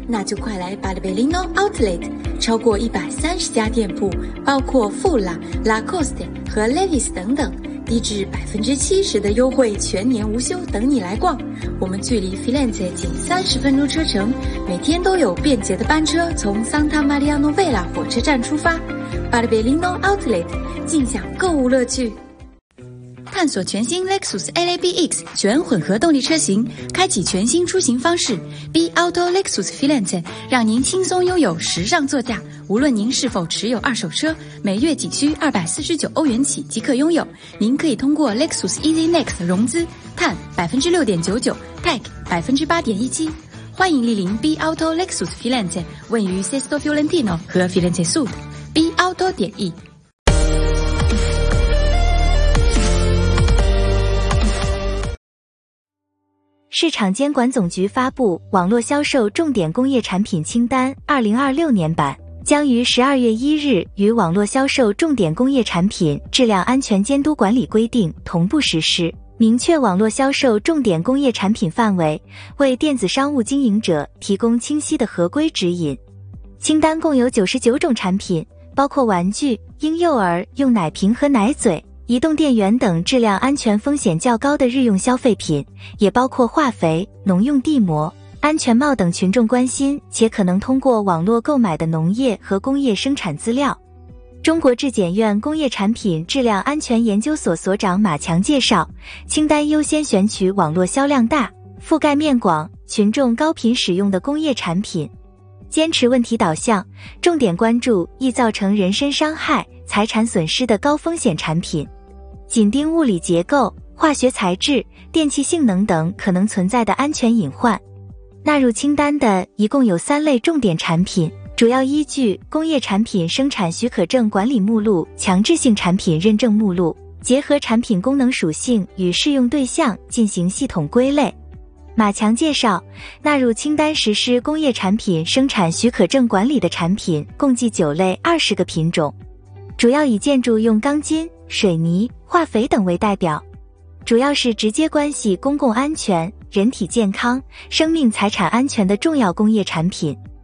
那就快来巴黎贝林诺 Outlet， 超过130家店铺，包括富拉、Lacoste 和 Levi's 等等，低至70%的优惠，全年无休，等你来逛。我们距离 Firenze 仅30分钟车程，每天都有便捷的班车从 Santa Maria Novella 火车站出发。巴黎贝林诺 Outlet， 尽享购物乐趣。探索全新 Lexus LABX 全混合动力车型，开启全新出行方式。B Auto Lexus Firenze 让您轻松拥有时尚座驾，无论您是否持有二手车，每月仅需249欧元起即可拥有。您可以通过 Lexus Easy Next 融资，碳 6.99%， TEC 8.17%。欢迎莅临 B Auto Lexus Firenze， 位于 Sesto Fiorentino 和 Firenze Sud。B Auto.E。 市场监管总局发布网络销售重点工业产品清单2026年版，将于12月1日与网络销售重点工业产品质量安全监督管理规定同步实施，明确网络销售重点工业产品范围，为电子商务经营者提供清晰的合规指引。清单共有99种产品，包括玩具、婴幼儿用奶瓶和奶嘴、移动电源等质量安全风险较高的日用消费品，也包括化肥、农用地膜、安全帽等群众关心且可能通过网络购买的农业和工业生产资料。中国质检院工业产品质量安全研究所所长马强介绍，清单优先选取网络销量大、覆盖面广、群众高频使用的工业产品，坚持问题导向，重点关注易造成人身伤害、财产损失的高风险产品，紧盯物理结构、化学材质、电气性能等可能存在的安全隐患。纳入清单的一共有3类重点产品，主要依据工业产品生产许可证管理目录、强制性产品认证目录，结合产品功能属性与适用对象进行系统归类。马强介绍，纳入清单实施工业产品生产许可证管理的产品共计9类20个品种，主要以建筑用钢筋、水泥、化肥等为代表，主要是直接关系公共安全、人体健康、生命财产安全的重要工业产品。